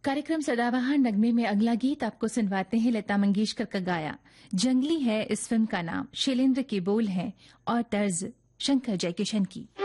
कार्यक्रम सदाबहार नगमे में अगला गीत आपको सुनवाते हैं लता मंगेशकर का गाया। जंगली है इस फिल्म का नाम, शैलेंद्र के बोल हैं और तर्ज शंकर जयकिशन की।